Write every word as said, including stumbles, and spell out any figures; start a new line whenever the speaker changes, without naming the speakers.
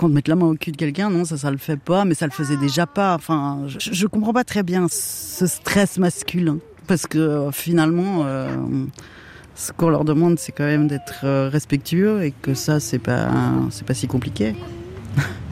contre, mettre la main au cul de quelqu'un, non, ça, ça le fait pas, mais ça le faisait déjà pas. Enfin, je, je comprends pas très bien ce stress masculin. Parce que euh, finalement, euh, ce qu'on leur demande, c'est quand même d'être euh, respectueux et que ça, c'est pas, c'est pas si compliqué.